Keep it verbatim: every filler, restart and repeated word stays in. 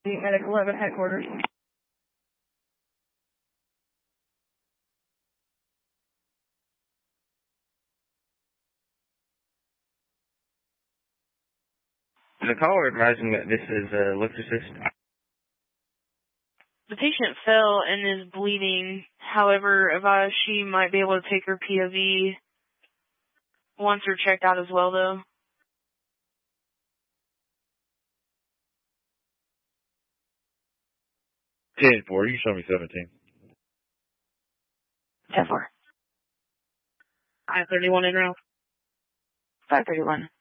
Medic eleven headquarters. The caller advising that this is a lift assist. The patient fell and is bleeding. However, advised she might be able to take her P O V once her checked out as well, though. ten four, you can show me seventeen. ten four. five thirty-one in route. five thirty-one.